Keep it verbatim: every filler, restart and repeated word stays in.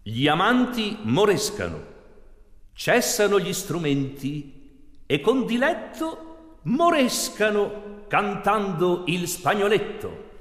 Gli amanti morescano, cessano gli strumenti e con diletto morescano cantando il spagnoletto.